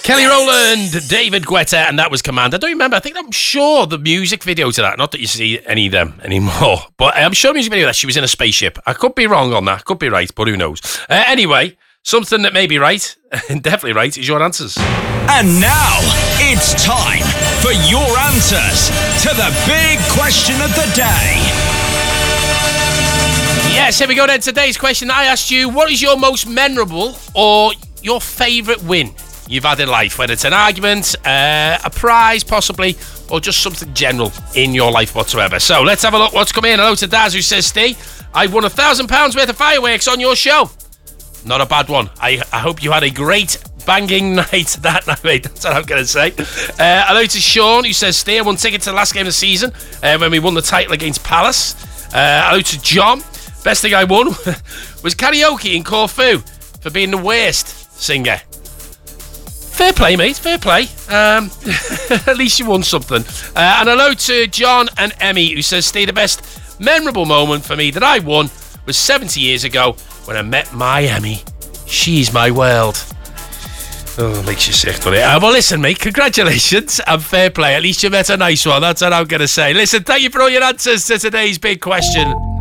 Kelly Rowland, David Guetta, and that was Command. I don't remember. I'm sure the music video to that, not that you see any of them anymore, but I'm sure the music video that she was in a spaceship. I could be wrong on that. Could be right, but who knows? Anyway, something that may be right, and definitely right, is your answers. And now, it's time for your answers to the big question of the day. Yes, here we go then. Today's question, I asked you, what is your most memorable or your favourite win you've had in life? Whether it's an argument, a prize possibly, or just something general in your life whatsoever. So let's have a look what's come in. Hello to Daz, who says, Steve, I've won £1,000 worth of fireworks on your show. Not a bad one. I hope you had a great banging night that night, mate. That's what I'm going to say. Hello to Sean, who says, Steve, I won tickets to the last game of the season when we won the title against Palace. Hello to John. Best thing I won was karaoke in Corfu for being the worst singer. Fair play, mate. Fair play. At least you won something. And hello to John and Emmy, who says, Steve, the best memorable moment for me that I won was 70 years ago when I met my Emmy. She's my world. Oh, makes you sick, doesn't it? Well, listen, mate, congratulations and fair play. At least you met a nice one. That's what I'm going to say. Listen, thank you for all your answers to today's big question.